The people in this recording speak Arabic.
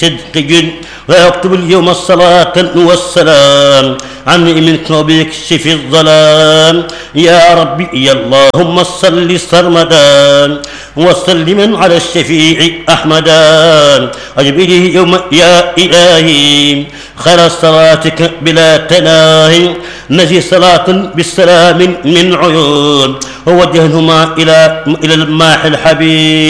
صدق ويكتب اليوم الصلاة والسلام عني منك وبيكشف الظلام يا ربي يا اللهم صل سرمدا وسلما على الشفيع أحمدا أجب إليه يوم يا إلهي خير صلاتك بلا تناهي نجي صلاة بالسلام من عيون ووجههما إلى الماح الحبيب